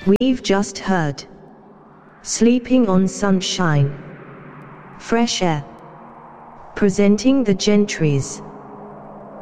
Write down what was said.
We've just heard Sleeping on Sunshine, Fresh Air, presenting the Gentrys.